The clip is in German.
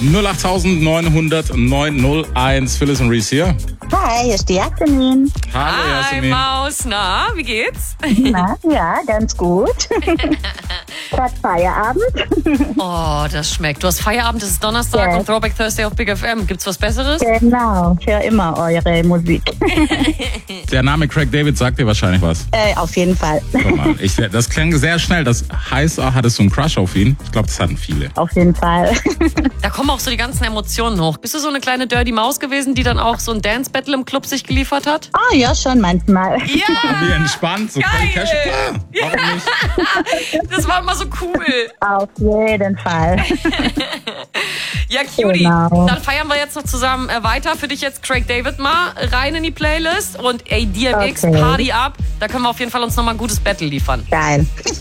08900 901. Phyllis und Reese hier. Hi, hier ist die Jasmin. Hallo, Hi Jasmin. Maus, na, wie geht's? Na, ja, ganz gut. Gerade Feierabend. Oh, das schmeckt. Du hast Feierabend, es ist Donnerstag Ja. und Throwback Thursday auf Big FM. Gibt's was Besseres? Genau, ich höre immer eure Musik. Der Name Craig David sagt dir wahrscheinlich was. Auf jeden Fall. Guck mal, das klang sehr schnell. Das heißt, hattest du einen Crush auf ihn? Ich glaube, das hatten viele. Auf jeden Fall. Da kommen auch so die ganzen Emotionen hoch. Bist du so eine kleine Dirty Maus gewesen, die dann auch so ein Dance-Battle im Club sich geliefert hat? Oh ja, schon manchmal. Ja! Wie entspannt, so Kelly Geil. Cash. Klar, warum nicht? Das war immer so cool. Auf jeden Fall. Ja, Cutie. Genau. Dann feiern wir jetzt noch zusammen weiter. Für dich jetzt Craig David mal rein in die Playlist. Und ey, DMX, Okay. Party up. Da können wir auf jeden Fall uns nochmal ein gutes Battle liefern. Geil.